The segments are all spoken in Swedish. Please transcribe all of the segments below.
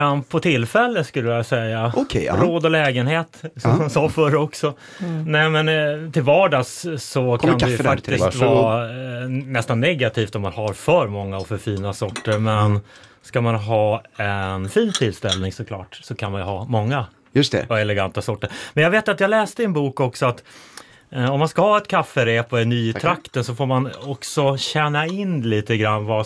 på tillfälle skulle jag säga. Okay, ja. Råd och lägenhet, som man sa förr också. Nej, men till vardags så kan det ju faktiskt vara nästan negativt om man har för många och för fina sorter. Men ska man ha en fin tillställning såklart så kan man ju ha många. Just det. Och eleganta sorter. Men jag vet att jag läste i en bok också att om man ska ha ett kafferep och är ny i trakten så får man också känna in lite grann vad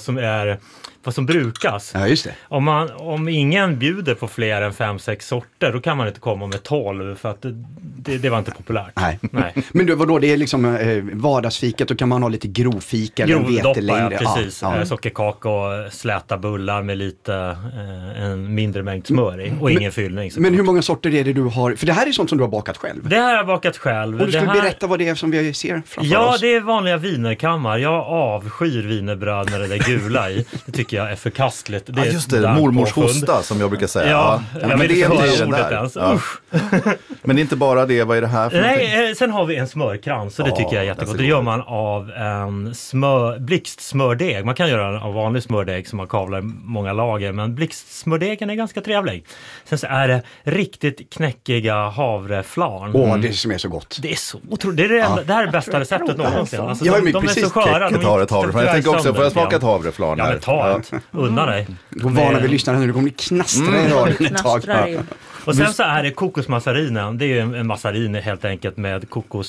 som brukas. Ja, just det. Om ingen bjuder på fler än 5-6 sorter, då kan man inte komma med 12 för att det var inte populärt. Nej. Men vadå, det är liksom vardagsfikat, då kan man ha lite grovfika eller vetelängd. Ja, precis. Sockerkaka och släta bullar med lite en mindre mängd smör i och ingen fyllning. Men hur många sorter är det du har? För det här är sånt som du har bakat själv. Det här har jag bakat själv. Och du ska berätta vad det är som vi ser framför oss. Ja, det är vanliga wienerkammar. Jag avskyr wienerbröd med det där gula i. Det tycker jag är förkastligt. Det är just det, mormors hosta som jag brukar säga. Ja, men det är inte den där. Ja. Men det är inte bara det, vad är det här för någonting? Sen har vi en smörkrans och det tycker jag är jättegott. Det gör man av en blixtsmördeg. Man kan göra den av vanlig smördeg som man kavlar i många lager, men blixtsmördegen är ganska trevlig. Sen så är det riktigt knäckiga havreflarn. Det som är så gott. Det är så otroligt. Det här är bästa receptet någonsin. Alltså, de är så sköra. Jag tar ett havreflarn. Jag tänker också, får jag smaka ett havreflarn här? Ja, men ta ett. Unna dig. Då varnar vi lyssnar nu, det kommer bli knastra i radion ett tag. Och sen så är det kokosmassarinen. Det är ju en massarin helt enkelt med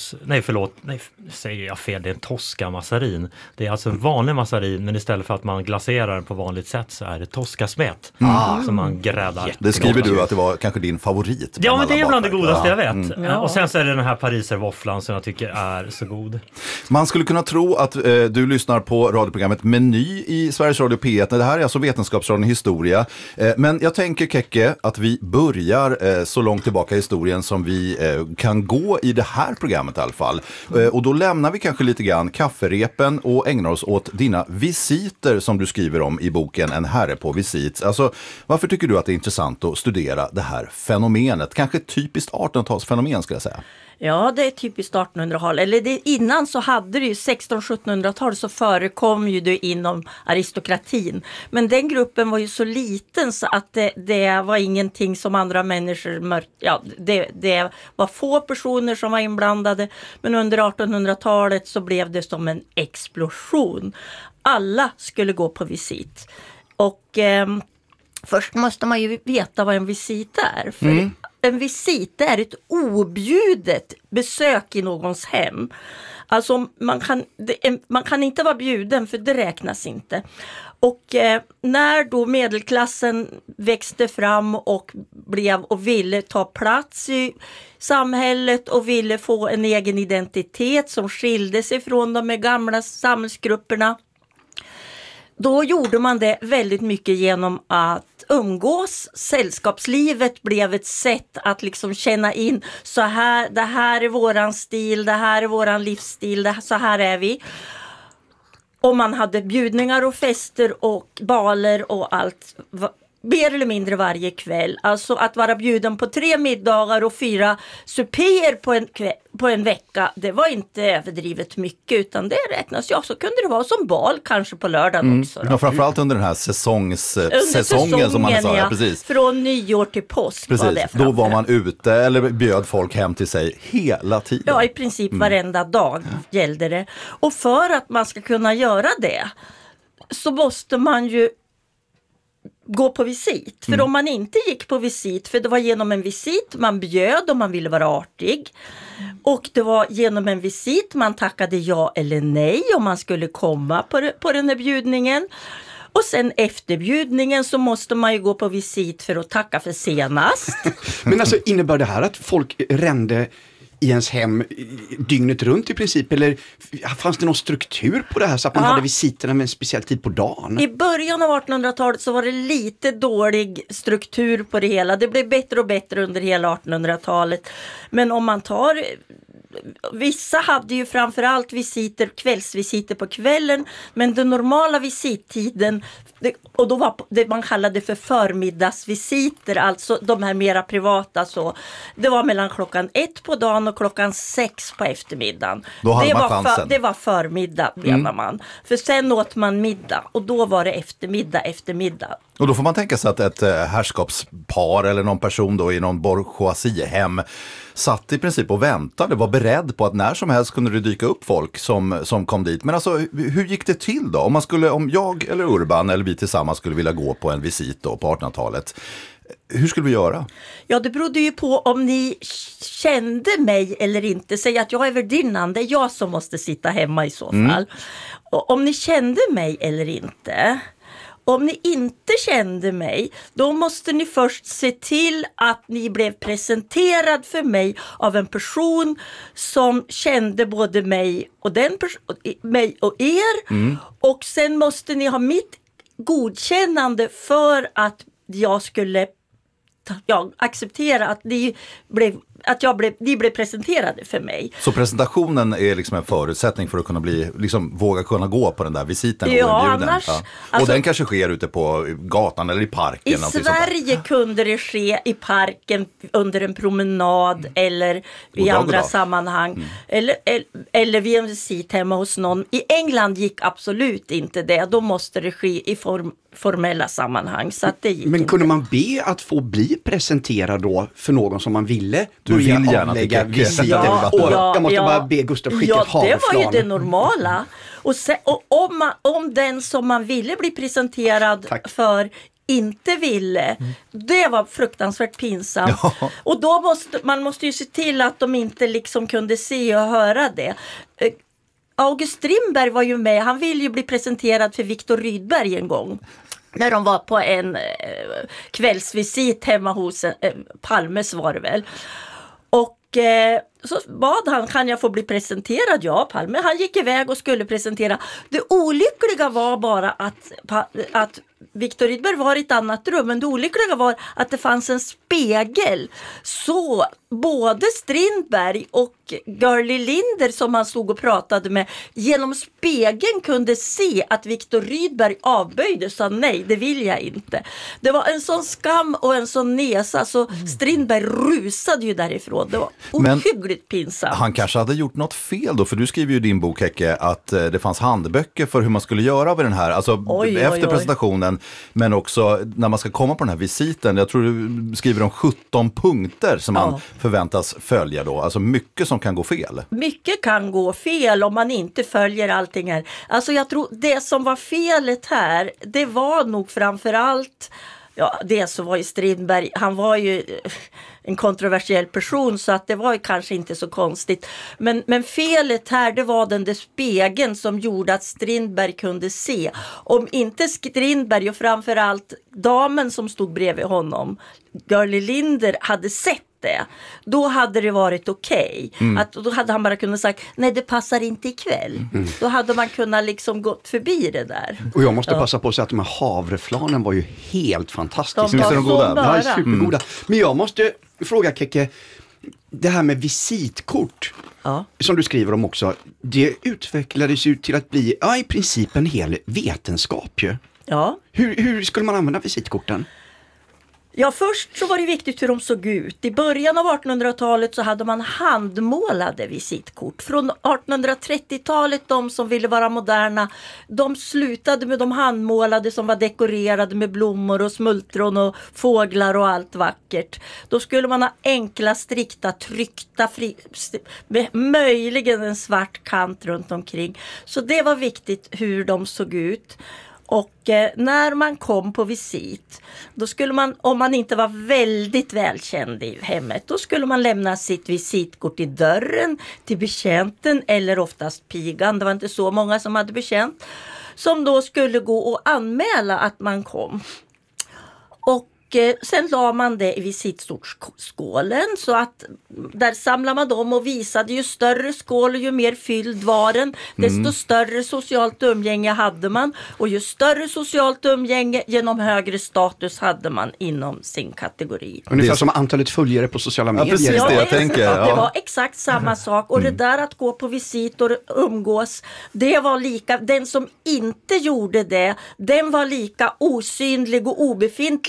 säger jag fel, det är en Tosca-massarin. Det är alltså en vanlig massarin, men istället för att man glaserar den på vanligt sätt så är det Tosca-smet som man gräddar. Det skriver du att det var kanske din favorit. Ja, men det är bland det godaste jag vet. Och sen så är det den här pariservåfflan som jag tycker är så god. Man skulle kunna tro att du lyssnar på radioprogrammet Meny i Sveriges Radio P1. Det här är alltså Vetenskapsradion Historia. Men jag tänker, Kekke, att vi börjar så långt tillbaka i historien som vi kan gå i det här programmet i alla fall. Och då lämnar vi kanske lite grann kafferepen och ägnar oss åt dina visiter som du skriver om i boken En herre på visit. Alltså, varför tycker du att det är intressant att studera det här fenomenet? Kanske ett typiskt 1800-talsfenomen skulle jag säga. Ja, det är typiskt 1800-tal. Eller innan så hade det ju 1600-1700-tal så förekom ju det inom aristokratin. Men den gruppen var ju så liten så att det var ingenting som andra människor det var få personer som var inblandade. Men under 1800-talet så blev det som en explosion. Alla skulle gå på visit. Och först måste man ju veta vad en visit är. För en visit är ett objuden besök i någons hem. Alltså man kan inte vara bjuden för det räknas inte. Och när då medelklassen växte fram och ville ta plats i samhället och ville få en egen identitet som skilde sig från de gamla samhällsgrupperna, då gjorde man det väldigt mycket genom att umgås. Sällskapslivet blev ett sätt att liksom känna in det här är våran stil, det här är våran livsstil, så här är vi. Och man hade bjudningar och fester och baler och allt mer eller mindre varje kväll. Alltså att vara bjuden på 3 middagar och 4 supéer på en vecka, det var inte överdrivet mycket, utan det räknas. Ja, så kunde det vara som bal kanske på lördagen också. Då. Ja, framförallt under den här säsongen som man sa. Ja, precis. Från nyår till påsk. Precis. Var det då var man ute eller bjöd folk hem till sig hela tiden. Ja, i princip varenda dag gällde det. Och för att man ska kunna göra det så måste man ju gå på visit. För om man inte gick på visit, för det var genom en visit man bjöd om man ville vara artig. Och det var genom en visit man tackade ja eller nej om man skulle komma på den här bjudningen. Och sen efter bjudningen så måste man ju gå på visit för att tacka för senast. Men alltså innebär det här att folk rände i ens hem dygnet runt i princip, eller fanns det någon struktur på det här så att man hade visiterna med en speciell tid på dagen? I början av 1800-talet så var det lite dålig struktur på det hela. Det blev bättre och bättre under hela 1800-talet. Men om man tar... Vissa hade ju framförallt kvällsvisiter på kvällen, men den normala visittiden, och då var det man kallade för förmiddagsvisiter, alltså de här mera privata, så det var mellan klockan 1 på dagen och klockan 6 på eftermiddagen. Då hade man chansen. Det var förmiddag menar man. För sen åt man middag och då var det eftermiddag. Och då får man tänka sig att ett herrskapspar eller någon person då i någon bourgeoisiehem satt i princip och väntade, var beredd på att när som helst kunde det dyka upp folk som kom dit. Men alltså, hur gick det till då? Om jag eller Urban eller vi tillsammans skulle vilja gå på en visit då på 1800-talet, hur skulle vi göra? Ja, det berodde ju på om ni kände mig eller inte. Säg att jag är värdinnan, det är jag som måste sitta hemma i så fall. Och om ni kände mig eller inte. Om ni inte kände mig, då måste ni först se till att ni blev presenterad för mig av en person som kände både mig och mig och er. Och sen måste ni ha mitt godkännande för att jag skulle acceptera att ni blev presenterade för mig. Så presentationen är liksom en förutsättning för att kunna våga kunna gå på den där visiten? Ja, annars, och den kanske sker ute på gatan eller i parken? I Sverige kunde det ske i parken under en promenad eller i andra sammanhang. Eller vid en visit hemma hos någon. I England gick absolut inte det. Då måste det ske i formella sammanhang. Så att det gick Men inte. kunde man be att få bli presenterad då för någon som man ville? Du vill gärna avlägga visiter. Jag måste bara be Gustav skicka ett havreflarn. Det var ju det normala. Och om den som man ville bli presenterad för inte ville, det var fruktansvärt pinsamt. Ja. Och då måste ju se till att de inte liksom kunde se och höra det. August Strindberg var ju med, han ville ju bli presenterad för Viktor Rydberg en gång. När de var på en kvällsvisit hemma hos Palmes var det väl. Och så bad han, kan jag få bli presenterad? Ja, Palme. Han gick iväg och skulle presentera. Det olyckliga var bara att Viktor Rydberg var i ett annat rum. Men det olyckliga var att det fanns en spegel. Så både Strindberg och Gurli Linder som han stod och pratade med genom spegeln kunde se att Viktor Rydberg avböjde och sa nej, det vill jag inte. Det var en sån skam och en sån nesa så Strindberg rusade ju därifrån. Det var ohyggligt pinsamt. Han kanske hade gjort något fel då, för du skriver ju i din bok, Häcke, att det fanns handböcker för hur man skulle göra vid den här, alltså efter presentationen, men också när man ska komma på den här visiten. Jag tror du skriver om 17 punkter som man förväntas följa då. Alltså mycket som kan gå fel. Mycket kan gå fel om man inte följer allting här. Alltså jag tror det som var felet här, det var nog framförallt det så var ju Strindberg, han var ju en kontroversiell person så att det var ju kanske inte så konstigt. Men felet här, det var den där spegeln som gjorde att Strindberg kunde se. Om inte Strindberg och framförallt damen som stod bredvid honom, Gurli Linder, hade sett det, då hade det varit okej. Då hade han bara kunnat sagt, nej det passar inte ikväll. Då hade man kunnat liksom gått förbi det där. Och jag måste passa på att säga att de här havreflanen var ju helt fantastiska. De var så goda. Ja, supergoda. Men jag måste fråga Keke, det här med visitkort som du skriver om också, det utvecklades ju till att bli i princip en hel vetenskap ju. Ja. Hur skulle man använda visitkorten? Ja, först så var det viktigt hur de såg ut. I början av 1800-talet så hade man handmålade visitkort. Från 1830-talet, de som ville vara moderna, de slutade med de handmålade som var dekorerade med blommor och smultron och fåglar och allt vackert. Då skulle man ha enkla, strikta, tryckta, med möjligen en svart kant runt omkring. Så det var viktigt hur de såg ut. Och när man kom på visit, då skulle man, om man inte var väldigt välkänd i hemmet, då skulle man lämna sitt visitkort i dörren till betjänten eller oftast pigan. Det var inte så många som hade betjänt, som då skulle gå och anmäla att man kom. Och sen la man det i visitkortsskålen, så att där samlade man dem och visade ju större skål och ju mer fylld var den, desto större socialt umgänge hade man, och ju större socialt umgänge genom högre status hade man inom sin kategori. Ungefär som antalet följare på sociala medier. Ja, precis det jag tänker. Det var exakt samma sak, och det där att gå på visit och umgås, det var lika, den som inte gjorde det, den var lika osynlig och obefintlig i världen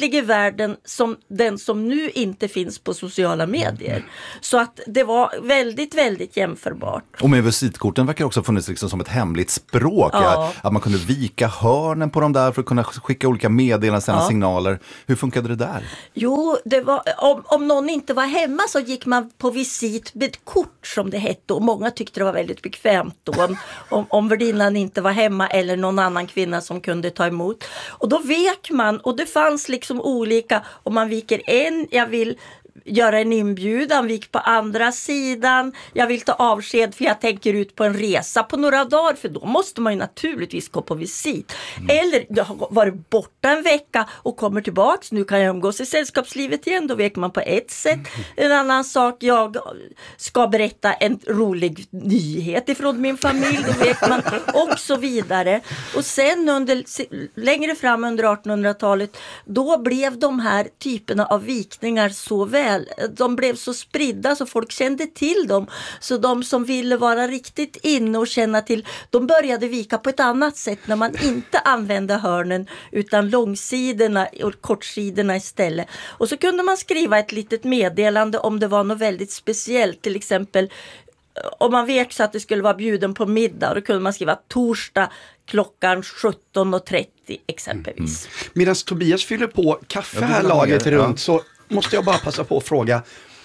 världen som den som nu inte finns på sociala medier. Så att det var väldigt, väldigt jämförbart. Och med visitkorten verkar också ha funnits liksom som ett hemligt språk. Ja. Att man kunde vika hörnen på dem där för att kunna skicka olika meddelanden, signaler. Hur funkade det där? Jo, det var, om någon inte var hemma så gick man på visit med kort som det hette. Och många tyckte det var väldigt bekvämt då. Om värdinnan inte var hemma eller någon annan kvinna som kunde ta emot. Och då vek man, och det fanns liksom olika, om man viker jag vill göra en inbjudan, vik på andra sidan, jag vill ta avsked för jag tänker ut på en resa på några dagar, för då måste man ju naturligtvis gå på visit. Eller du har varit borta en vecka och kommer tillbaks, nu kan jag umgås i sällskapslivet igen, då vek man på ett sätt. En annan sak, jag ska berätta en rolig nyhet ifrån min familj, då vek man, och så vidare. Och sen längre fram under 1800-talet, då blev de här typerna av vikningar så väl. De blev så spridda så folk kände till dem. Så de som ville vara riktigt inne och känna till, de började vika på ett annat sätt när man inte använde hörnen utan långsidorna och kortsidorna istället. Och så kunde man skriva ett litet meddelande om det var något väldigt speciellt. Till exempel om man vet så att det skulle vara bjuden på middag, då kunde man skriva torsdag klockan 17.30 exempelvis. Medan Tobias fyller på kaffe här laget runt så måste jag bara passa på att fråga,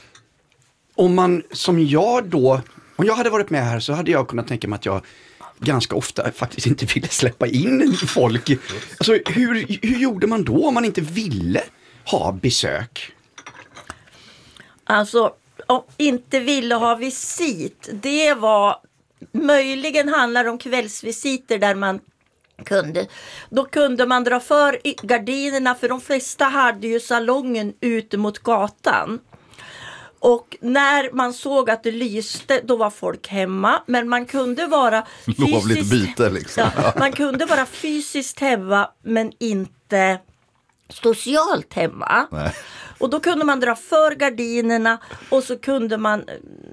om man som jag då, om jag hade varit med här så hade jag kunnat tänka mig att jag ganska ofta faktiskt inte ville släppa in folk. Alltså hur gjorde man då om man inte ville ha besök? Alltså, om inte ville ha visit, det var möjligen handlar om kvällsvisiter där man då kunde man dra för gardinerna, för de flesta hade ju salongen ute mot gatan. Och när man såg att det lyste, då var folk hemma. Men man kunde vara lovligt byte liksom. Ja, man kunde vara fysiskt hemma men inte socialt hemma. Nej. Och då kunde man dra för gardinerna och så kunde man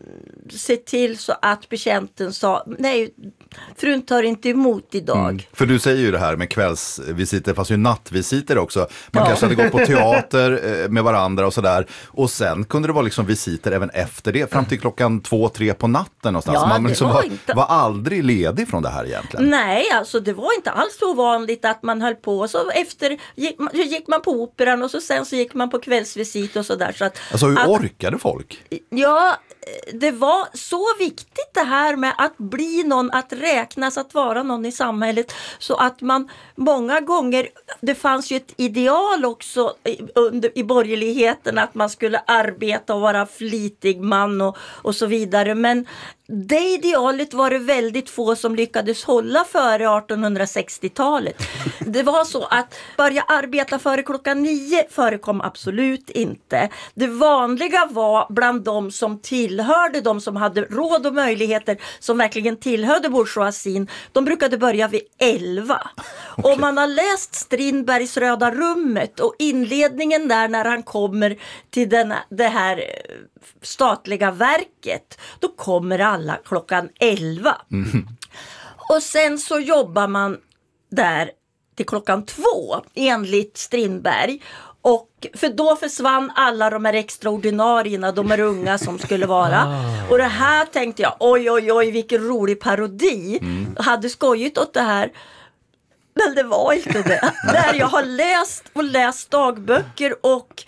se till så att betjänten sa, nej, frun tar inte emot idag. För du säger ju det här med kvällsvisiter, fast ju nattvisiter också. Man kanske hade gått på teater med varandra och sådär. Och sen kunde det vara liksom visiter även efter det, fram till klockan 2-3 på natten någonstans. Ja, man liksom var aldrig ledig från det här egentligen. Nej, alltså det var inte alls så vanligt att man höll på. Så efter gick man på operan och sen så gick man på kvällsvisit och sådär. Så alltså hur orkade folk? Ja, det var så viktigt det här med att bli någon, att räknas, att vara någon i samhället, så att man många gånger, det fanns ju ett ideal också i borgerligheten att man skulle arbeta och vara flitig man och så vidare, men det idealet var det väldigt få som lyckades hålla före 1860-talet. Det var så att börja arbeta före klockan 9 förekom absolut inte. Det vanliga var bland de som tillhörde, de som hade råd och möjligheter, som verkligen tillhörde bourgeoisien, de brukade börja vid 11. Okay. Om man har läst Strindbergs Röda rummet och inledningen där när han kommer till det här statliga verket, då kommer alla klockan 11. Mm. Och sen så jobbar man där till klockan 2 enligt Strindberg. Och för då försvann alla de här extraordinarierna, de här unga som skulle vara. Och det här tänkte jag, oj, vilken rolig parodi. Hade skojit åt det här. Men det var inte det. Där jag har läst dagböcker och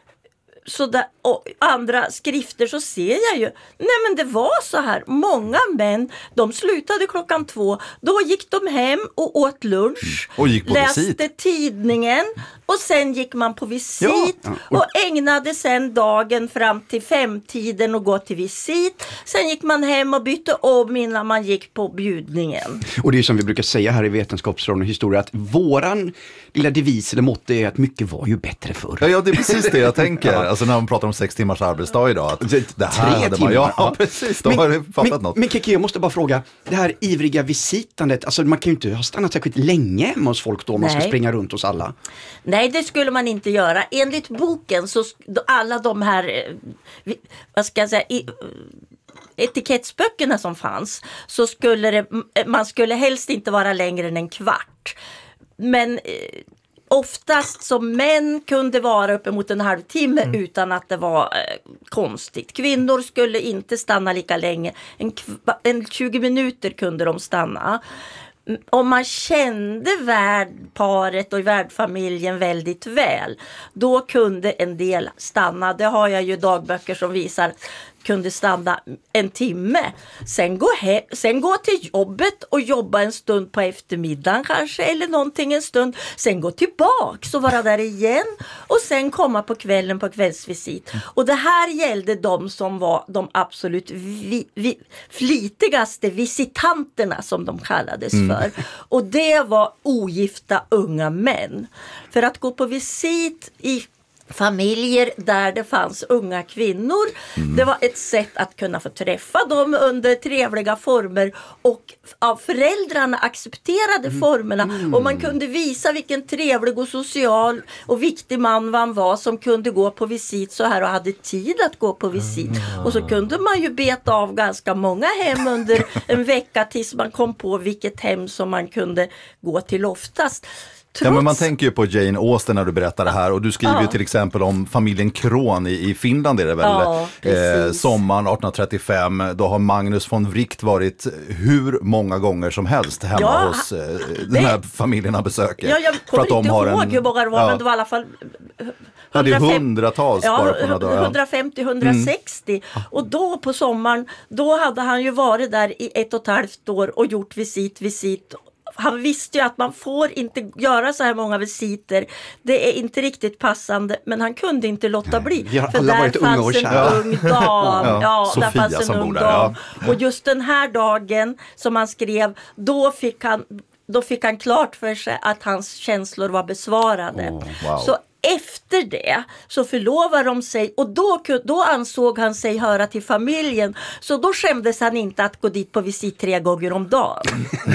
andra skrifter, så ser jag ju, nej men det var så här, många män, de slutade klockan 2, då gick de hem och åt lunch och gick på läste visit. Tidningen och sen gick man på visit och ägnade sen dagen fram till 5-tiden och gå till visit. Sen gick man hem och bytte om innan man gick på bjudningen. Och det är som vi brukar säga här i Vetenskapsradion och historia, att våran lilla devis eller måtte är att mycket var ju bättre förr. Ja, det är precis det jag tänker. Alltså när man pratar om 6 timmars arbetsdag idag. Att det här 3 timmar. Ja, precis. Då har du fattat något. Men Keke, jag måste bara fråga, det här ivriga visitandet, alltså man kan ju inte ha stannat särskilt länge hemma hos folk då, man ska springa runt hos alla. Nej, det skulle man inte göra. Enligt boken så alla de här, vad ska jag säga, etikettsböckerna som fanns, så skulle man skulle helst inte vara längre än en kvart. Men oftast som män kunde vara uppemot en halvtimme utan att det var konstigt. Kvinnor skulle inte stanna lika länge. En 20 minuter kunde de stanna. Om man kände värdparet och värdfamiljen väldigt väl, då kunde en del stanna. Det har jag ju dagböcker som visar kunde stanna en timme. Sen gå till jobbet och jobba en stund på eftermiddagen kanske eller någonting en stund. Sen gå tillbaks och vara där igen och sen komma på kvällen på kvällsvisit. Och det här gällde de som var de absolut flitigaste visitanterna som de kallades för. Och det var ogifta unga män. För att gå på visit i familjer där det fanns unga kvinnor. Det var ett sätt att kunna få träffa dem under trevliga former och av föräldrarna accepterade formerna. Och man kunde visa vilken trevlig och social och viktig man var som kunde gå på visit så här och hade tid att gå på visit. Och så kunde man ju beta av ganska många hem under en vecka tills man kom på vilket hem som man kunde gå till oftast. Ja, men man tänker ju på Jane Austen när du berättar det här och du skriver ju till exempel om familjen Kron i Finland är det väl, sommaren 1835, då har Magnus von Wright varit hur många gånger som helst hemma hos den här familjen han besöker. Ja, jag kommer inte ihåg hur många det var, men det var i alla fall det är hundratals bara på några dagar. 150-160 och då på sommaren, då hade han ju varit där i 1,5 år och gjort visit. Han visste ju att man får inte göra så här många visiter. Det är inte riktigt passande, men han kunde inte låta bli. För där fanns en ung dam. Sofia där fanns en ung dam. Och just den här dagen som han skrev, då fick han klart för sig att hans känslor var besvarade. Så efter det så förlovade de sig och då ansåg han sig höra till familjen. Så då skämdes han inte att gå dit på visit 3 gånger om dagen.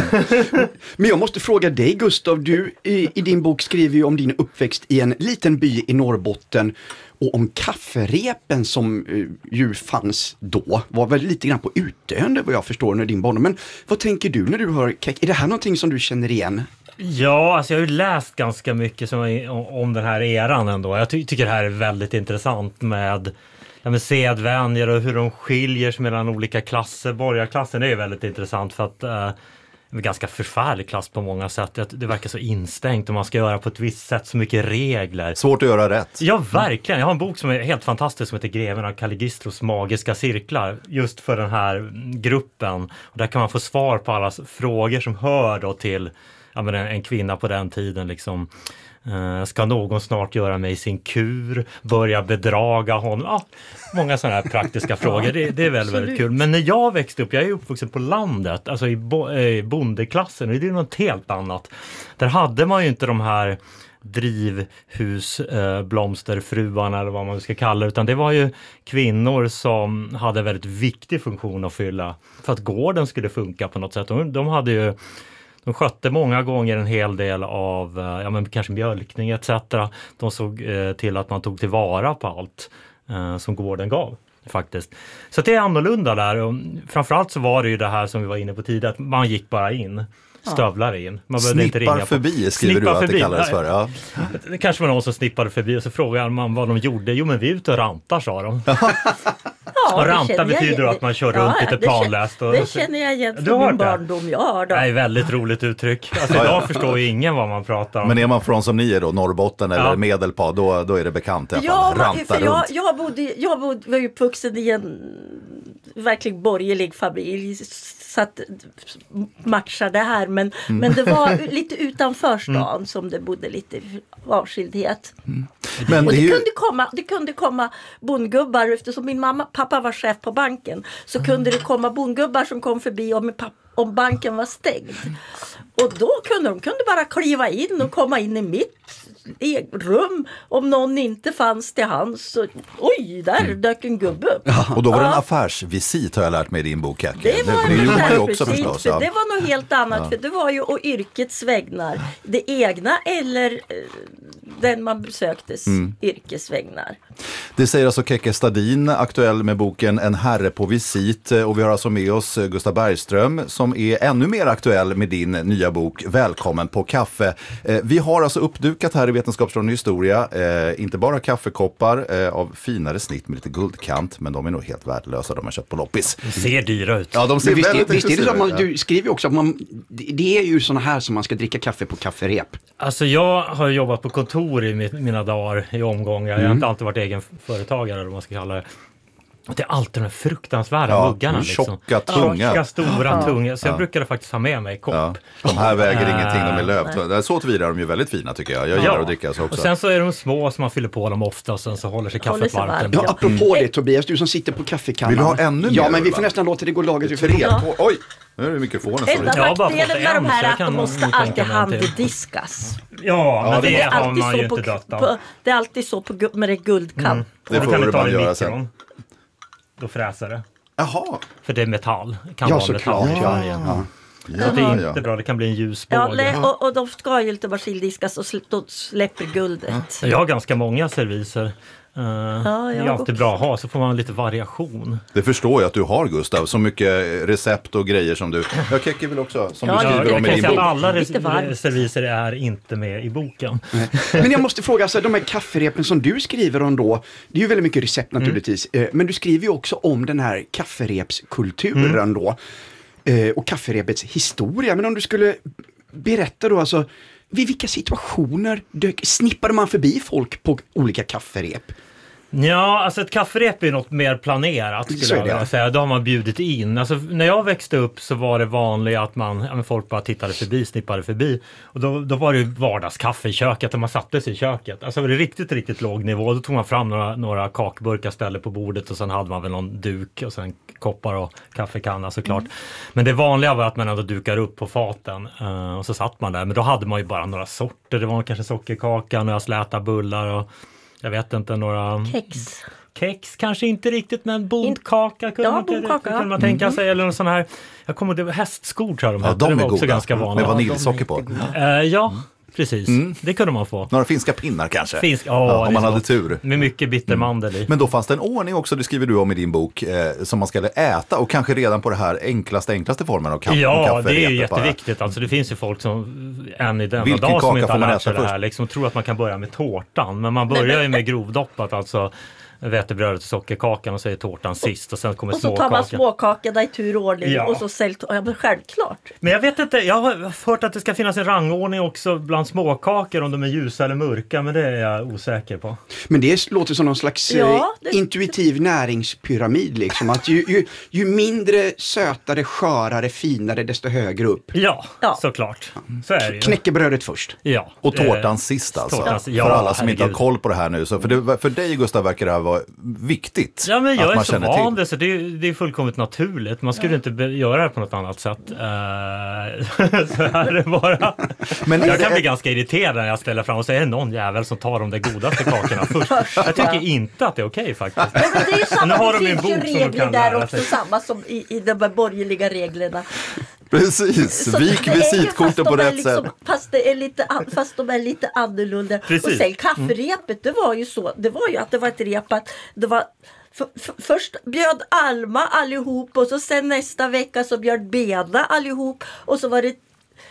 Men jag måste fråga dig, Gustav, du i din bok skriver ju om din uppväxt i en liten by i Norrbotten och om kafferepen som ju fanns då. Var väl lite grann på utdöende vad jag förstår när din barndom. Men vad tänker du när du hör Keck? Är det här någonting som du känner igen? Ja, alltså jag har ju läst ganska mycket om den här eran ändå. Jag tycker det här är väldigt intressant med sedvänjer och hur de skiljer sig mellan olika klasser. Borgarklassen är ju väldigt intressant för att en ganska förfärlig klass på många sätt. Det verkar så instängt och man ska göra på ett visst sätt, så mycket regler. Svårt att göra rätt. Ja, verkligen. Jag har en bok som är helt fantastisk som heter Greven av Caligistros magiska cirklar. Just för den här gruppen. Och där kan man få svar på alla frågor som hör då till en kvinna på den tiden liksom. Ska någon snart göra mig sin kur? Börja bedraga honom? Många sådana här praktiska frågor. Det är väldigt kul. Men när jag växte upp, jag är uppvuxen på landet, alltså i bondeklassen, och det är något helt annat. Där hade man ju inte de här drivhusblomsterfruarna eller vad man ska kalla det, utan det var ju kvinnor som hade en väldigt viktig funktion att fylla för att gården skulle funka på något sätt. De skötte många gånger en hel del av kanske mjölkning etc. De såg till att man tog tillvara på allt som gården gav faktiskt. Så det är annorlunda där. Och framförallt så var det ju det här som vi var inne på tidigare, att man gick bara in. Stövlar in. Man behövde inte ringa förbi skriver du att det kallades för. Ja. Det kanske var någon som snippade förbi och så frågade man vad de gjorde. Jo, men vi är ute och rantar, sa de. Och ranta betyder att man kör runt lite planläst. Det känner jag igen från min barndom. Ja, det är väldigt roligt uttryck. Alltså, idag förstår ju ingen vad man pratar om. Men är man från som ni är då, Norrbotten eller Medelpad, då är det bekant. Jag var ju uppvuxen i en verkligen borgerlig familj, så att matcha det här, men det var lite utanför stan som det bodde lite avskildhet. Men och det kunde komma bondgubbar, eftersom min pappa var chef på banken, så kunde det komma bondgubbar som kom förbi om banken var stängd. Och då kunde de bara kliva in och komma in i mitt rum om någon inte fanns till hands. Så, oj, där dök en gubbe upp. Och då var det en affärsvisit, har jag lärt mig i din bok. Det var något helt annat, för det var ju å yrkets vägnar. Det egna eller den man besöktes yrkesvägnar. Det säger alltså Kekke Stadin, aktuell med boken En herre på visit. Och vi har alltså med oss Gustav Bergström som är ännu mer aktuell med din nya bok Välkommen på kaffe. Vi har alltså uppdukat här i Vetenskapsradion Historia, inte bara kaffekoppar av finare snitt med lite guldkant, men de är nog helt värdelösa, de har köpt på loppis. De ser dyra ut. Ja, de ser väldigt visst är det så att du skriver också att det är ju såna här som man ska dricka kaffe på kafferep. Alltså jag har jobbat på kontor i mina dagar i omgångar. Jag har inte alltid varit egen företagare, eller vad man ska kalla det. Det är alltid de här fruktansvärda muggarna. Tjocka, tunga. Tjocka, stora, tunga. Så jag brukade faktiskt ha med mig kopp. Ja. De här väger ingenting, de är lövt. Så tillvida är de ju väldigt fina tycker jag. Jag gillar att dricka så också. Och sen så är de små som man fyller på dem ofta och sen så håller sig kaffet varmt. Ja, apropå det Tobias, du som sitter på kaffekannan. Vill du ha ännu mer? Ja, men vi får nästan låta det gå laget. Oj, nu är det mikrofonen. Enda nackdelen med de här är att de måste alltid handdiskas. Ja, men det har man ju inte dött av. Det är alltid så med det guldkant. Det får du bara göra sen. Då fräser det. Jaha. För det är metall. Kan ja, vara metall. Ja. Så det är inte bra. Det kan bli en ljusbåge. Ja, och de ska ju inte basildiskas och då släpper guldet. Jag har ganska många serviser. Det är alltid bra att ha, så får man lite variation. Det förstår jag att du har, Gustav. Så mycket recept och grejer som du... Jag Kekke vill också, som du skriver om i din bok. Alla serviser är inte med i boken. Men jag måste fråga, alltså, de här kafferepen som du skriver om då, det är ju väldigt mycket recept naturligtvis. Men du skriver ju också om den här kafferepskulturen då. Och kafferepets historia. Men om du skulle berätta då, alltså, vid vilka situationer snippade man förbi folk på olika kafferep? Ja, alltså ett kafferep är något mer planerat skulle jag vilja säga. Då har man bjudit in. Alltså, när jag växte upp så var det vanligt att folk bara tittade förbi, snippade förbi. Och då var det ju vardagskaffe i köket och man satte sig i köket. Alltså var det riktigt låg nivå. Då tog man fram några kakburkar, ställde på bordet och sen hade man väl någon duk och sen koppar och kaffekanna såklart. Men det vanliga var att man ändå dukar upp på faten och så satt man där. Men då hade man ju bara några sorter. Det var kanske sockerkaka, några släta bullar och jag vet inte, några... Kex kanske inte riktigt, men bondkaka kunde man tänka sig. Eller någon sån här, jag kommer ihåg, det var hästskor tror jag de hade. De var är också goda. Ganska vanliga. Med vaniljsocker på. Precis. Det kunde man få. Några finska pinnar kanske. Om man hade tur. Med mycket bittermandel i. Men då fanns det en ordning också, det skriver du om i din bok, som man skulle äta och kanske redan på det här enklaste formen av kaffe. Ja, det är ju jätteviktigt. Alltså det finns ju folk som än i denna dag som inte har lärt sig det här. Liksom tror att man kan börja med tårtan. Men man börjar ju med grovdoppat, alltså vetebrödet och sockerkakan och så är tårtan sist och sen kommer småkakan. Och så tar man småkakorna i tur och ordning och så men självklart. Men jag vet inte, jag har hört att det ska finnas en rangordning också bland småkakor om de är ljusa eller mörka, men det är jag osäker på. Men det låter som någon slags intuitiv näringspyramid liksom, att ju mindre sötare, skörare, finare desto högre upp. Ja. Såklart. Så är det ju. Knäckebrödet först. Ja. Och tårtan sist alltså. För alla som inte har koll på det här nu. Så för dig, Gustav, verkar det här vara viktigt. Ja, men jag är så van det, så det är fullkomligt naturligt. Man skulle inte göra det på något annat sätt. Så här är det bara. Men jag kan bli ganska irriterad när jag ställer fram och säger någon jävel som tar de där godaste kakorna först. Jag tycker inte att det är okej faktiskt. Men det är ju samma, det finns ju regler där också, samma som i de här borgerliga reglerna. Precis, vik visitkorten på rätt sätt. Fast de är lite annorlunda. Precis. Och sen kafferepet, det var ju så, det var ju att det var ett rep att det var först bjöd Alma allihop och så sen nästa vecka så bjöd Beda allihop och så var det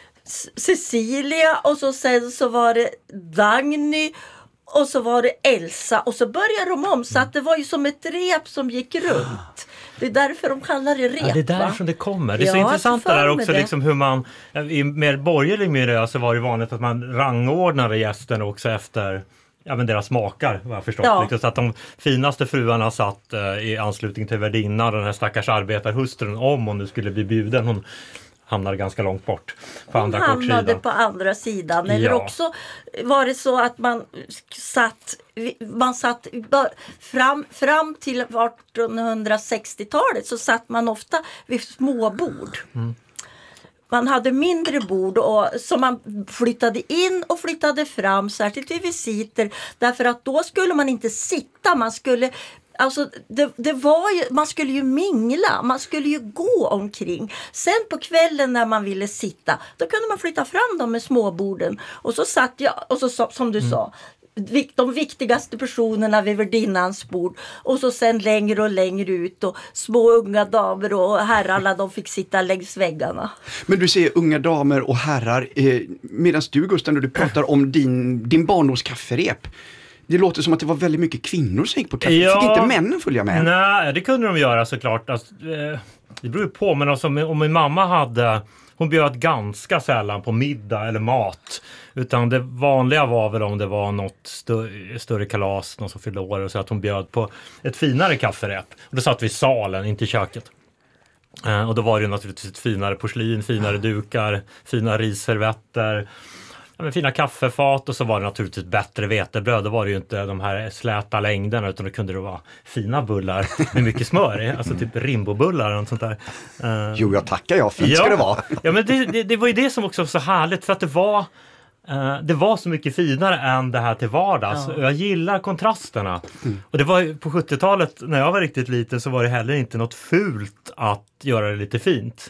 Cecilia och så sen så var det Dagny och så var det Elsa och så började de om, så att det var ju som ett rep som gick runt. Det är därför de kallar det rep. Ja, det är därifrån det kommer. Det är så intressant det där också, liksom hur man i mer borgerlig miljö så var det vanligt att man rangordnade gästerna också efter deras smakar, vad jag förstått. Ja. Så att de finaste fruarna satt i anslutning till värdinnan, den här stackars arbetarhustrun, om hon nu skulle bli bjuden. Hon hamnade ganska långt bort på andra kortsidan. Hon hamnade på andra sidan. Eller också var det så att man satt fram till 1860-talet så satt man ofta vid små bord. Man hade mindre bord som man flyttade in och flyttade fram, särskilt vid visiter, därför att då skulle man inte sitta, man skulle... Alltså det var ju, man skulle ju mingla, man skulle ju gå omkring. Sen på kvällen när man ville sitta, då kunde man flytta fram dem med småborden. Och så satt jag, och så som du sa, de viktigaste personerna vid värdinnans bord. Och så sen längre och längre ut och små unga damer och herrarna, de fick sitta längs väggarna. Men du säger unga damer och herrar, medan du Gustav, när du pratar om din barndoms kafferep. Det låter som att det var väldigt mycket kvinnor som gick på kaffe. Ja, fick inte männen följa med? Nej, det kunde de göra såklart. Alltså, det beror ju på, men alltså, om min mamma hon bjöd ganska sällan på middag eller mat. Utan det vanliga var väl om det var något större kalas, någon som fyllde år, och så att hon bjöd på ett finare kafferep. Och då satt vi i salen, inte i köket. Och då var det naturligtvis ett finare porslin, finare dukar, fina risservetter. Ja, fina kaffefat, och så var det naturligtvis bättre vetebröd. Då var det ju inte de här släta längderna, utan då kunde det vara fina bullar med mycket smör i. Alltså typ rimbobullar och sånt där. Jo, jag tackar, fint ska det vara. Ja, men det var ju det som också var så härligt, för att det var så mycket finare än det här till vardags. Ja. Jag gillar kontrasterna. Och det var ju på 70-talet, när jag var riktigt liten, så var det heller inte något fult att göra det lite fint.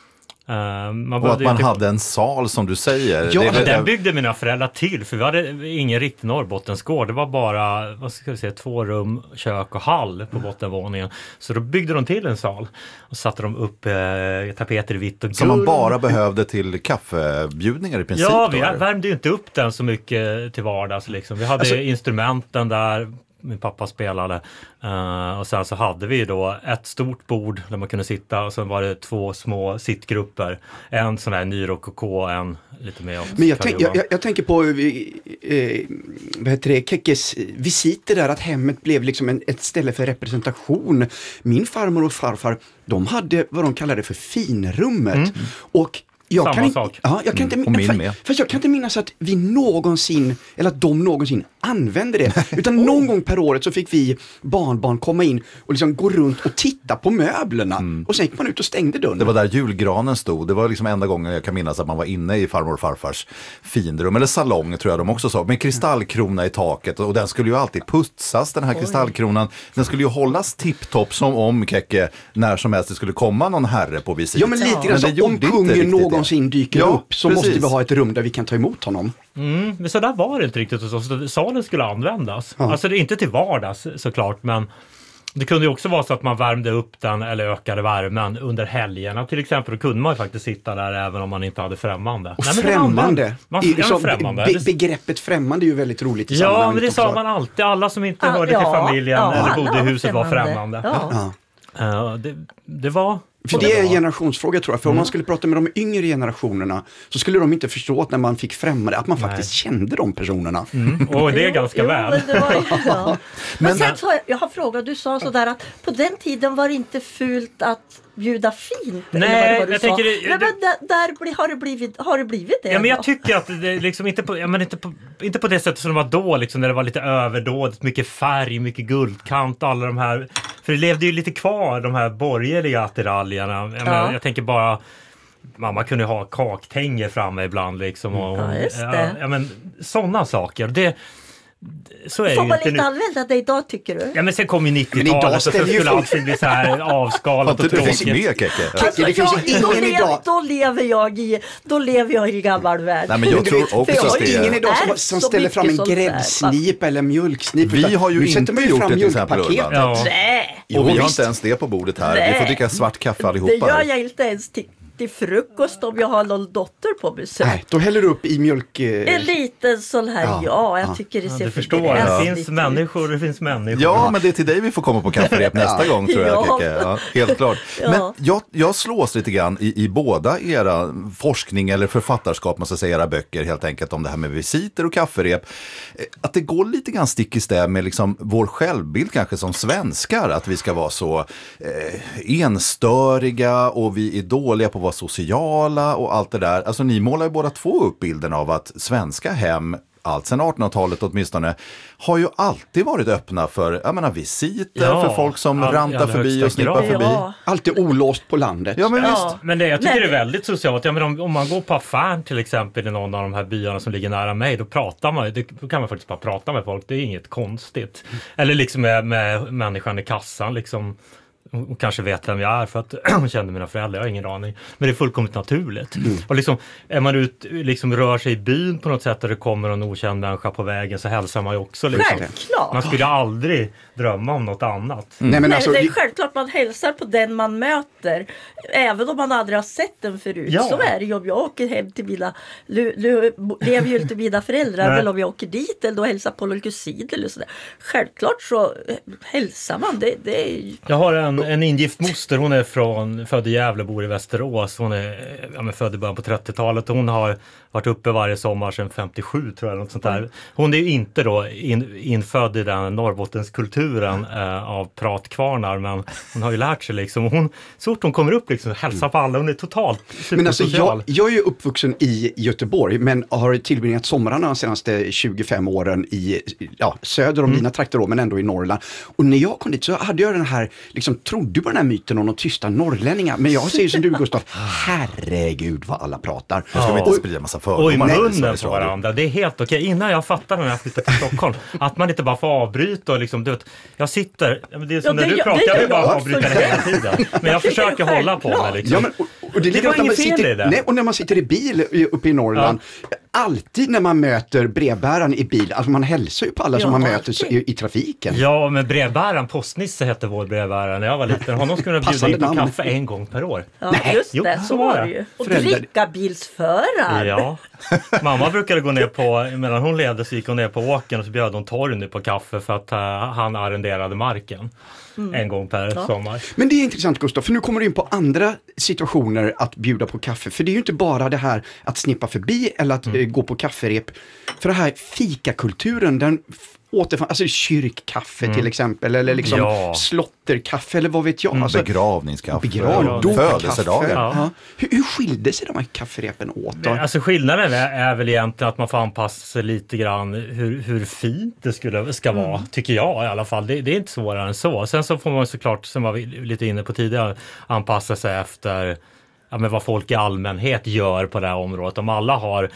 Och att man hade en sal, som du säger. Ja, den byggde mina föräldrar till, för vi hade ingen riktig Norrbottensgård. Det var bara, 2 rum, kök och hall på bottenvåningen. Så då byggde de till en sal och satte de upp tapeter i vitt och guld. Som man bara behövde till kaffebjudningar i princip? Ja, vi värmde ju inte upp den så mycket till vardags liksom. Vi hade instrumenten där. Min pappa spelade, och sen så hade vi då ett stort bord där man kunde sitta, och sen var det 2 små sittgrupper, en sån här ny rokoko, en lite mer. Men jag tänker på vad heter det, Kekkes visiter där, att hemmet blev liksom ett ställe för representation. Min farmor och farfar, de hade vad de kallade för finrummet, och jag kan inte minnas att vi någonsin, eller att de någonsin använde det. Utan någon gång per året så fick vi barnbarn komma in och liksom gå runt och titta på möblerna. Och sen gick man ut och stängde dörren. Det var där julgranen stod. Det var liksom enda gången jag kan minnas att man var inne i farmor och farfars finrum. Eller salong, tror jag de också sa. Med kristallkrona i taket. Och den skulle ju alltid putsas, den här kristallkronan. Den skulle ju hållas tipptopp, som om Kekke när som helst det skulle komma någon herre på visit. Ja, men lite grann så, om kungen någonsin dyker upp, så måste vi ha ett rum där vi kan ta emot honom. Men så där var det inte riktigt hos oss. Salen skulle användas. Ja. Alltså det är inte till vardags såklart, men det kunde ju också vara så att man värmde upp den eller ökade värmen under helgerna till exempel. Då kunde man ju faktiskt sitta där även om man inte hade främmande. Och begreppet främmande är ju väldigt roligt i sammanhanget. Ja, men det sa man alltid. Alla som inte hörde till familjen eller bodde i huset var främmande. Det var... För det är en generationsfråga, tror jag. För om man skulle prata med de yngre generationerna, så skulle de inte förstå att när man fick främmande, att man faktiskt kände de personerna. Och det är ganska väl. Men sen så, jag har frågat, du sa sådär att på den tiden var det inte fult att bjuda fint. Nej, jag tänker har det blivit det? Ja, men jag tycker att det liksom inte på det sättet som det var då, liksom, när det var lite överdådigt, mycket färg, mycket guldkant och alla de här, för det levde ju lite kvar, de här borgerliga attiraljerna. Jag tänker bara, mamma kunde ha kaktänger framme ibland liksom, och sådana saker. Så är får man inte använda det idag, tycker du? Ja, men sen kom ju 90-talet, så skulle allting bli så här avskalat och tråkigt. Då lever jag i gammal värld. Nej, men jag tror också att det är ingen idag som ställer fram en gräddsnipa eller mjölksnip. Vi har ju inte gjort det till exempel. Och vi har inte ens det på bordet här. Vi får dricka svart kaffe allihopa. Det gör jag inte ens till frukost om jag har någon dotter på besök. Nej, då häller du upp i mjölk. En liten sån här, jag tycker det ser förstår. Det finns människor. Ja, men det är till dig vi får komma på kafferep nästa gång, tror jag. Ja, helt klart. Men jag slås lite grann i båda era forskning eller författarskap, måste jag säga, era böcker helt enkelt, om det här med visiter och kafferep. Att det går lite grann stick i stäv med liksom vår självbild kanske som svenskar, att vi ska vara så enstöriga och vi är dåliga på att vara sociala och allt det där. Alltså ni målar ju båda två upp bilden av att svenska hem, allt sedan 1800-talet åtminstone, har ju alltid varit öppna för visiter, för folk som rantar förbi och snippar förbi. Alltid olåst på landet. Ja, men visst. Men jag tycker det är väldigt socialt. Ja, men om man går på affären till exempel i någon av de här byarna som ligger nära mig, då kan man faktiskt bara prata med folk. Det är inget konstigt. Eller liksom med människan i kassan liksom. hon kanske vet vem jag är för att hon kände mina föräldrar, jag har ingen aning. Men det är fullkomligt naturligt. Och liksom, är man ut, liksom rör sig i byn på något sätt och det kommer en okänd människa på vägen så hälsar man ju också. Liksom. Självklart! Man skulle aldrig drömma om något annat. Nej, men alltså, det är självklart man hälsar på den man möter. Även om man aldrig har sett den förut. Ja. Så är det ju om jag åker hem till mina... Nu lever ju inte mina föräldrar, men om jag åker dit eller då hälsar på någon kusin eller sådär. Självklart så hälsar man. Det är... Jag har en ingift moster, hon är född i Gävle, bor i Västerås. Hon är född i början på 30-talet. Hon har varit uppe varje sommar sedan 57 tror jag. Något sånt där. Hon är ju inte då infödd i den Norrbottenskulturen av pratkvarnar, men hon har ju lärt sig liksom. Hon, så fort hon kommer upp liksom, hälsar på alla, hon är totalt supersocial. Men alltså jag är ju uppvuxen i Göteborg, men har tillbringat somrarna de senaste 25 åren i söder om dina trakter då, men ändå i Norrland. Och när jag kom dit så hade jag den här, liksom trodde på den här myten om de tysta norrlänningar. Men jag säger som du, Gustav, herregud vad alla pratar. Nu ska vi inte sprida massa fördomar. Och i munnen på varandra. Det är helt okej. Innan jag fattade när jag flyttade till Stockholm att man inte bara får avbryta och liksom, du vet, jag sitter, det är som när du pratar, jag vill bara avbryta det hela tiden. Men jag försöker hålla på mig liksom. Ja, men, och det var inget fel i det. Nej, och när man sitter i bil uppe i Norrland, alltid när man möter brevbäraren i bil, alltså man hälsar ju på alla som man möter i trafiken. Ja, men brevbäraren, Postnisse hette vår brevbärare när jag var liten. Honom skulle jag bjuda in på kaffe en gång per år. Ja, just det, så var det ju. Och dricka bilsförare. Ja, mamma brukade gå ner på, medan hon levde så gick hon ner på åken och så bjöd hon Torgny på kaffe för att han arrenderade marken en gång per sommar. Men det är intressant, Gustav, för nu kommer du in på andra situationer att bjuda på kaffe. För det är ju inte bara det här att snippa förbi eller att gå på kafferep. För det här fikakulturen, den återfann, alltså kyrkkaffe till exempel, eller liksom slotterkaffe eller vad vet jag. Alltså, begravningskaffe. Födelsedagar. Ja. Hur skilde sig de här kafferepen åt då? Alltså skillnaden är väl egentligen att man får anpassa sig lite grann hur fint det ska vara, tycker jag i alla fall. Det är inte svårare än så. Sen så får man såklart, som var vi lite inne på tidigare, anpassa sig efter vad folk i allmänhet gör på det här området. Om alla har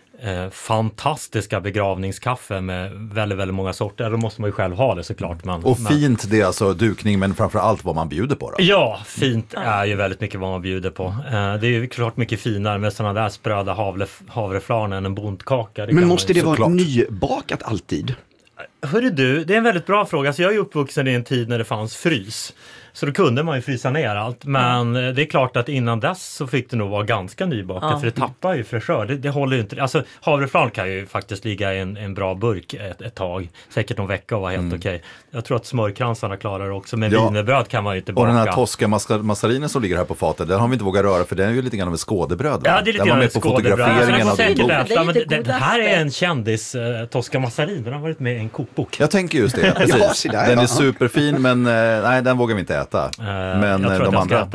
fantastiska begravningskaffe med väldigt, väldigt många sorter. Då måste man ju själv ha det såklart. Och fint, det är alltså dukning, men framförallt vad man bjuder på då? Ja, fint är ju väldigt mycket vad man bjuder på. Det är ju klart mycket finare med sådana där spröda havreflarn än en bondkaka. Men måste det vara nybakat alltid? Hörru du, det är en väldigt bra fråga. Alltså jag är uppvuxen i en tid när det fanns frys. Så då kunde man ju frysa ner allt. Men det är klart att innan dess så fick det nog vara ganska nybakat. För det tappar ju fräschör. Det håller ju inte. Alltså havreflarn kan ju faktiskt ligga i en bra burk ett tag. Säkert någon vecka och vara helt okej. Jag tror att smörkransarna klarar det också. Men wienerbröd kan man ju inte baka. Och den här toska massarinen som ligger här på fatet, den har vi inte vågat röra för den är ju lite grann av ett skådebröd. Ja, det är lite grann ett skådebröd. Det här är en kändis, Tosca Massarin. Den har varit med i en kokbok. Jag tänker just det, precis. Den är superfin, men nej, den vågar vi inte äta. Men de andra,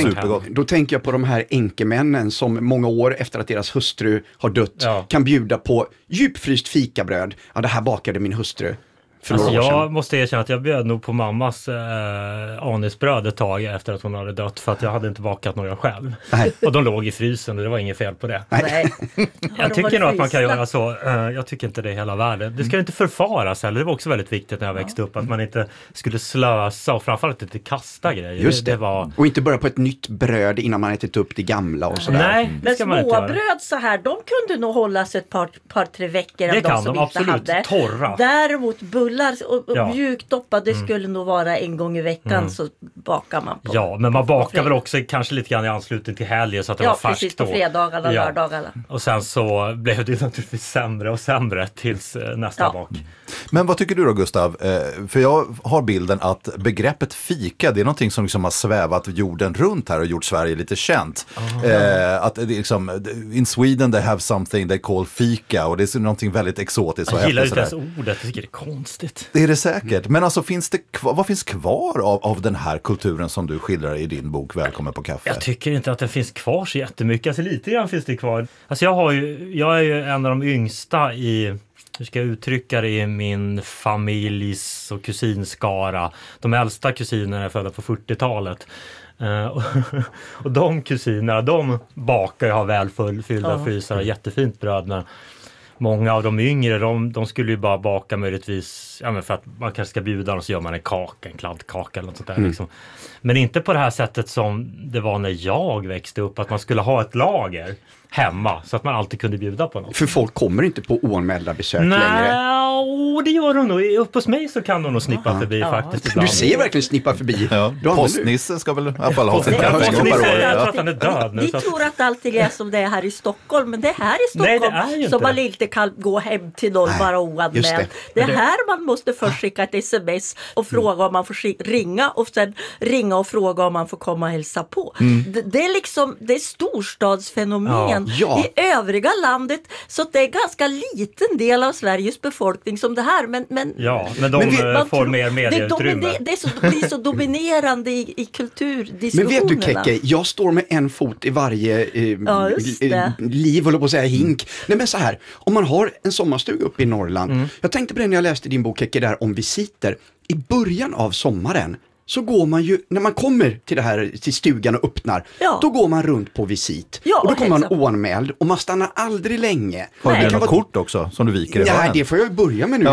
då tänker jag på de här enkemännen som många år efter att deras hustru har dött kan bjuda på djupfryst fikabröd. Ja, det här bakade min hustru. Alltså jag måste erkänna att jag bjöd nog på mammas anisbröd ett tag efter att hon hade dött, för att jag hade inte bakat några själv. Nej. Och de låg i frysen och det var inget fel på det. Nej. Jag tycker nog att man kan göra så. Jag tycker inte det är hela världen. Det ska inte förfaras heller. Det var också väldigt viktigt när jag växte upp att man inte skulle slösa och framförallt inte kasta grejer. Just det. Och inte börja på ett nytt bröd innan man ätit upp det gamla och sådär. Nej, men småbröd så här, de kunde nog hållas ett par tre veckor. Det kan de absolut. Torra. Däremot bullar och mjukdoppa, det skulle nog vara en gång i veckan så bakar man på. Ja, men man bakar väl också kanske lite grann i anslutning till helgen så att det var färskt. Ja, precis, på fredagarna, lördagarna. Och sen så blev det naturligtvis sämre och sämre tills nästa bak. Men vad tycker du då, Gustav? För jag har bilden att begreppet fika, det är någonting som liksom har svävat jorden runt här och gjort Sverige lite känt. Att det liksom, in Sweden they have something they call fika, och det är någonting väldigt exotiskt. Jag gillar inte ens ordet, jag tycker det är konstigt. Det är det säkert. Men alltså vad finns kvar av den här kulturen som du skildrar i din bok Välkommen på kaffe? Jag tycker inte att det finns kvar så jättemycket. Alltså lite grann finns det kvar. Alltså jag är ju en av de yngsta hur ska jag uttrycka det, i min familjs och kusinskara. De äldsta kusinerna är födda på 40-talet. Och de kusinerna, de bakar och har väl fyllda frysar och jättefint bröd. Men många av de yngre, de skulle ju bara baka möjligtvis, ja, men för att man kanske ska bjuda dem, så gör man en kladdkaka eller något sånt där. Liksom. Men inte på det här sättet som det var när jag växte upp, att man skulle ha ett lager hemma så att man alltid kunde bjuda på något. För folk kommer inte på oanmälda besök längre. Nej, det gör de nog. Upp hos mig så kan de nog snippa förbi faktiskt ibland. Du ser verkligen snippa förbi. Ja. Postnissen ska väl i alla fall ha sin kaffe. Jag tror att han är död nu. Ni tror att allting är som det är här i Stockholm, men det är här i Stockholm som man inte kan gå hem till någon bara oanmäld. Det är här man måste först skicka ett sms och fråga om man får ringa, och sen ringa och fråga om man får komma och hälsa på. Det är liksom, det är storstadsfenomen. Ja. I övriga landet, så det är ganska liten del av Sveriges befolkning som det här, men de får mer medieutrymme. Det är så dominerande i kulturdiskussionerna. Men vet du, Kekke, jag står med en fot i varje liv, håller på att säga hink. Nej, men så här, om man har en sommarstuga uppe i Norrland, jag tänkte på det när jag läste din bok, Kekke, där om visiter. I början av sommaren så går man ju, när man kommer till stugan och öppnar, då går man runt på visit. Ja, och då kommer man oanmäld och man stannar aldrig länge. Har du något kort också som du viker i hörnen? Nej, det får jag börja med nu.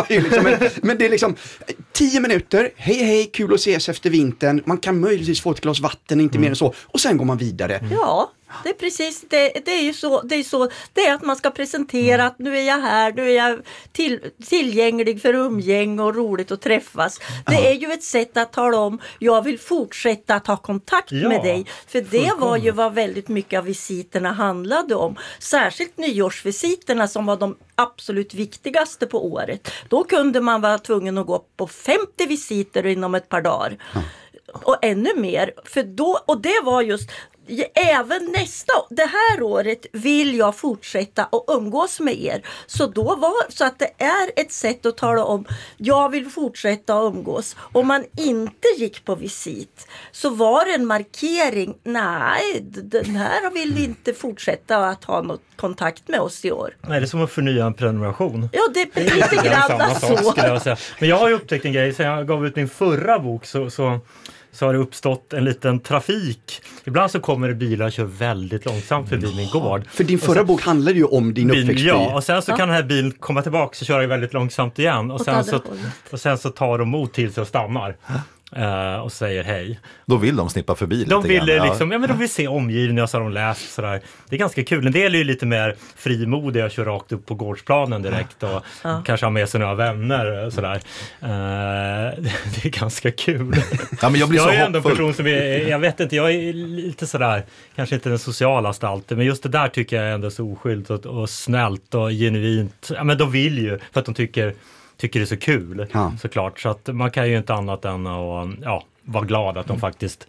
Men det är liksom 10 minuter, hej, kul att ses efter vintern. Man kan möjligtvis få ett glas vatten, inte mer än så. Och sen går man vidare. Ja. Det är precis, det är ju så, det är att man ska presentera att nu är jag här, nu är jag tillgänglig för umgäng och roligt att träffas. Det är ju ett sätt att tala om, jag vill fortsätta att ha kontakt med dig. För det var ju vad väldigt mycket av visiterna handlade om. Särskilt nyårsvisiterna som var de absolut viktigaste på året. Då kunde man vara tvungen att gå på 50 visiter inom ett par dagar. Och ännu mer, för då, och det var just även det här året vill jag fortsätta och umgås med er. Så att det är ett sätt att tala om, jag vill fortsätta att umgås. Om man inte gick på visit så var det en markering, nej, den här vill inte fortsätta att ha något kontakt med oss i år. Nej, det är som att förnya en prenumeration. Ja, det är lite grann så. Jag säga. Men jag har ju upptäckt en grej, sen jag gav ut min förra bok så har det uppstått en liten trafik. Ibland så kommer det bilar och kör väldigt långsamt förbi min gård. För din förra bok handlade ju om din uppväxtby. Ja, och sen så kan den här bilen komma tillbaka och köra väldigt långsamt igen. Och sen så tar de mot till sig och stannar. Och säger hej. Då vill de snippa förbi lite de vill grann. Liksom, men de vill se omgivningen så har de läst sådär. Det är ganska kul. En del är ju lite mer frimodiga och kör rakt upp på gårdsplanen direkt och kanske har med sig några vänner och sådär. Det är ganska kul. Ja, men jag blir jag så är ändå en person som jag vet inte, jag är lite sådär, kanske inte den socialaste alltid, men just det där tycker jag är ändå så oskyldigt och snällt och genuint. Ja, men de vill ju för att de tycker det är så kul, såklart. Så att man kan ju inte annat än att vara glad att de faktiskt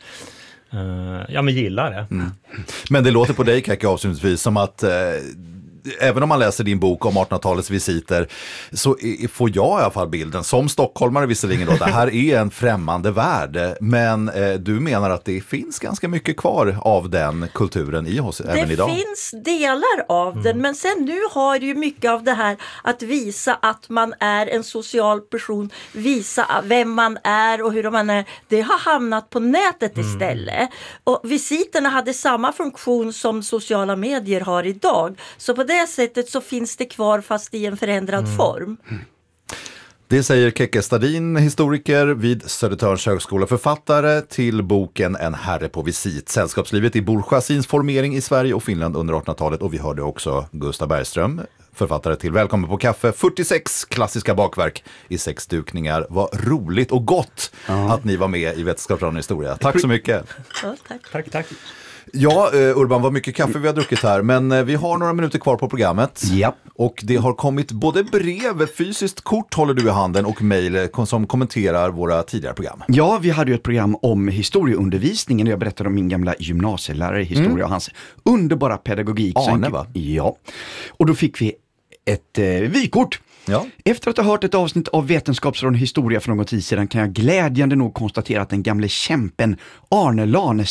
gillar det. Men det låter på dig, Kekke, avslutningsvis som att även om man läser din bok om 1800-talets visiter så får jag i alla fall bilden, som stockholmare visserligen då, det här är en främmande värld, men du menar att det finns ganska mycket kvar av den kulturen i oss även idag? Det finns delar av den, men sen nu har ju mycket av det här att visa att man är en social person, visa vem man är och hur man är, det har hamnat på nätet istället. Och visiterna hade samma funktion som sociala medier har idag, så på det sättet så finns det kvar fast i en förändrad form. Det säger Kekke Stadin, historiker vid Södertörns högskola, författare till boken En herre på visit. Sällskapslivet i bourgeoisiens formering i Sverige och Finland under 1800-talet. Och vi hörde också Gustav Bergström, författare till Välkommen på kaffe. 46 klassiska bakverk i 6 dukningar. Vad roligt och gott att ni var med i Vetenskapsradion historia. Tack så mycket. Ja, tack. Ja, Urban, vad mycket kaffe vi har druckit här, men vi har några minuter kvar på programmet. Ja. Och det har kommit både brev, fysiskt kort håller du i handen och mejl som kommenterar våra tidigare program. Ja, vi hade ju ett program om historieundervisningen och jag berättade om min gamla gymnasielärare i historia och hans underbara pedagogik. Arne, va? Ja, och då fick vi ett vykort. Ja. Efter att ha hört ett avsnitt av Vetenskapsradion historia för någon tid sedan kan jag glädjande nog konstatera att den gamle kämpen Arne Lanestedt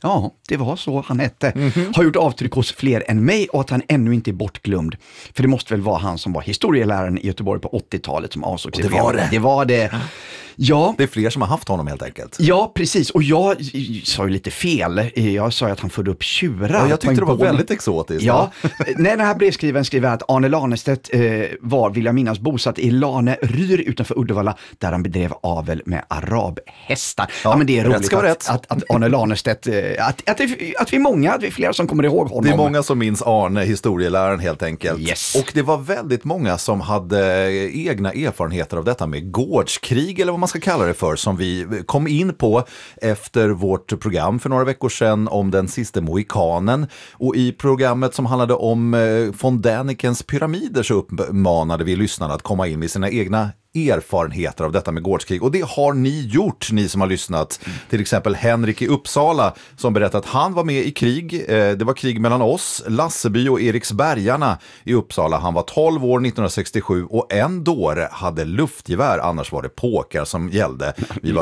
Ja, det var så han hette. Har gjort avtryck hos fler än mig och att han ännu inte är bortglömd. För det måste väl vara han som var historieläraren i Göteborg på 80-talet som avsåg sig. Det var det. Ja. Det är fler som har haft honom helt enkelt. Ja, precis. Och jag sa ju lite fel. Jag sa att han förde upp tjurar. Ja, jag tyckte det var väldigt exotiskt. Ja. Nej, den här brevskrivaren skriver att Arne Lanestedt var, vill jag minnas, bosatt i Laneryr utanför Uddevalla där han bedrev avel med arabhästar. Ja, men det är roligt att Arne Lanestedt, att vi är många, att vi är flera som kommer ihåg honom. Det är många som minns Arne, historieläraren helt enkelt. Yes. Och det var väldigt många som hade egna erfarenheter av detta med gårdskrig eller vad man ska kalla det för, som vi kom in på efter vårt program för några veckor sedan om den sista mohikanen. Och i programmet som handlade om von Dänikens pyramider så uppmanade vi lyssnarna att komma in med sina egna erfarenheter av detta med gårdskrig. Och det har ni gjort, ni som har lyssnat. Till exempel Henrik i Uppsala som berättade att han var med i krig. Det var krig mellan oss, Lasseby och Eriksbergarna i Uppsala. Han var 12 år 1967 och en dåre hade luftgevär, annars var det påkar som gällde. Vi var